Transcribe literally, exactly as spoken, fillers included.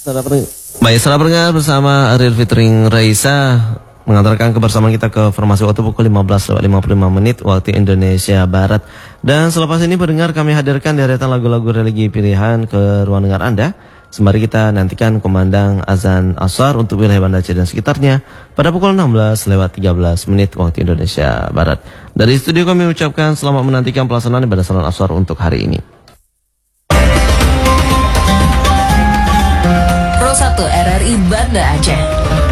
Baik, saudara pendengar, bersama Ariel featuring Raisa mengantarkan kebersamaan kita ke formasi waktu pukul lima belas lewat lima puluh lima menit waktu Indonesia Barat. Dan selepas ini pendengar, kami hadirkan deretan lagu-lagu religi pilihan ke ruang dengar Anda. Sembari kita nantikan kumandang azan asar untuk wilayah Banda Aceh dan sekitarnya pada pukul enam belas lewat tiga belas menit waktu Indonesia Barat. Dari studio kami ucapkan selamat menantikan pelaksanaan ibadah salat asar untuk hari ini. Pro satu R R I Banda Aceh.